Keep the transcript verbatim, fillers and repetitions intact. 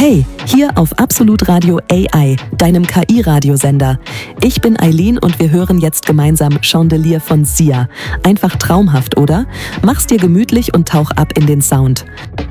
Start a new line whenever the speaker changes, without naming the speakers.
Hey, hier auf Absolut Radio A I, deinem K I-Radiosender. Ich bin Eileen und wir hören jetzt gemeinsam Chandelier von Sia. Einfach traumhaft, oder? Mach's dir gemütlich und tauch ab in den Sound.